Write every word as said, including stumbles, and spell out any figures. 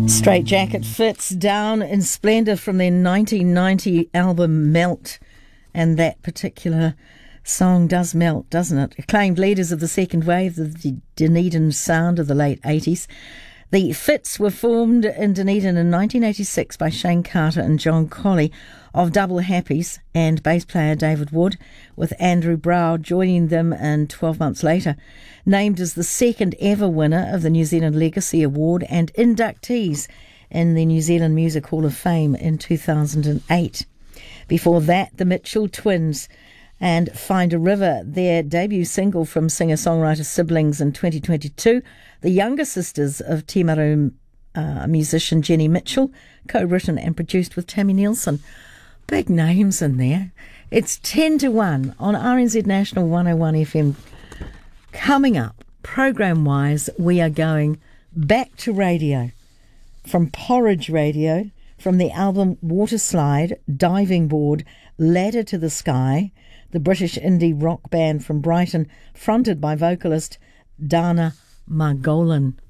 Straight Jacket Fits Down in Splendour from their nineteen ninety album Melt, and that particular song does melt, doesn't it? Acclaimed leaders of the second wave, the Dunedin sound of the late eighties. The Fits were formed in Dunedin in nineteen eighty-six by Shane Carter and John Colley of Double Happies and bass player David Wood, with Andrew Brow joining them in twelve months later. Named as the second ever winner of the New Zealand Legacy Award and inductees in the New Zealand Music Hall of Fame in two thousand eight. Before that, the Mitchell Twins and Find a River, their debut single from singer-songwriter siblings in twenty twenty-two. The younger sisters of Timaru uh, musician Jenny Mitchell, co-written and produced with Tammy Nielsen. Big names in there. It's ten to one on R N Z National one oh one F M. Coming up, program-wise, we are going back to radio. From Porridge Radio, from the album Waterslide, Diving Board, Ladder to the Sky, the British indie rock band from Brighton, fronted by vocalist Dana Margolin.